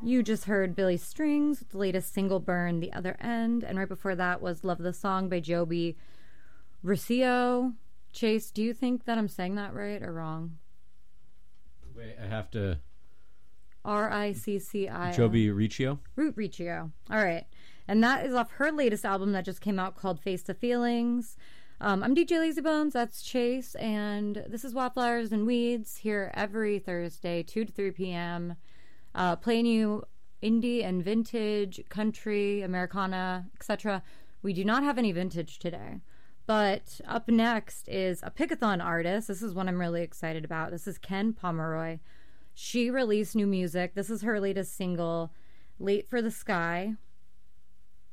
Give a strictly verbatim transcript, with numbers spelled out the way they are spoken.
You just heard Billy Strings with the latest single, Burn the Other End. And right before that was Love the Song by Joby Riccio. Chase, do you think that I'm saying that right or wrong? Wait, I have to... R I C C I. Joby Riccio? Root Riccio. All right. And that is off her latest album that just came out called Face the Feelings. Um, I'm D J Lazybones. That's Chase. And this is Wildflowers and Weeds here every Thursday, two to three p.m., Uh, playing you indie and vintage, country, Americana, et cetera. We do not have any vintage today. But up next is a Pickathon artist. This is one I'm really excited about. This is Ken Pomeroy. She released new music. This is her latest single, Late for the Sky.